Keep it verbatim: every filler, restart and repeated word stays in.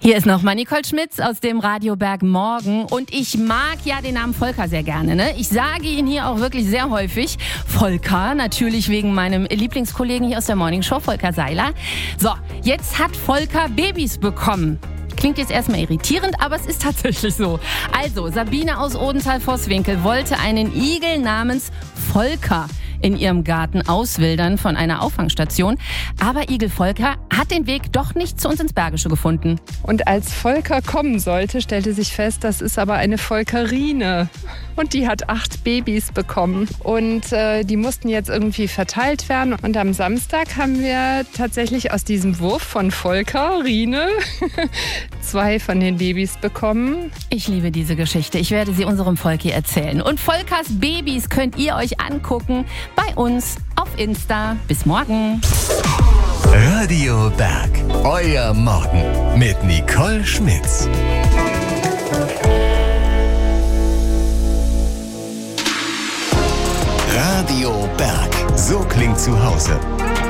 Hier ist nochmal Nicole Schmitz aus dem Radio Berg Morgen und ich mag ja den Namen Volker sehr gerne. Ne? Ich sage ihn hier auch wirklich sehr häufig. Volker, natürlich wegen meinem Lieblingskollegen hier aus der Morningshow, Volker Seiler. So, jetzt hat Volker Babys bekommen. Klingt jetzt erstmal irritierend, aber es ist tatsächlich so. Also, Sabine aus Odenthal-Vosswinkel wollte einen Igel namens Volker in ihrem Garten auswildern von einer Auffangstation. Aber Igel Volker hat den Weg doch nicht zu uns ins Bergische gefunden. Und als Volker kommen sollte, stellte sich fest, das ist aber eine Volkerine. Und die hat acht Babys bekommen. Und äh, die mussten jetzt irgendwie verteilt werden. Und am Samstag haben wir tatsächlich aus diesem Wurf von Volkerine zwei von den Babys bekommen. Ich liebe diese Geschichte. Ich werde sie unserem Volki erzählen. Und Volkers Babys könnt ihr euch angucken bei uns auf Insta. Bis morgen. Radio Berg, euer Morgen mit Nicole Schmitz. Radio Berg, so klingt zu Hause.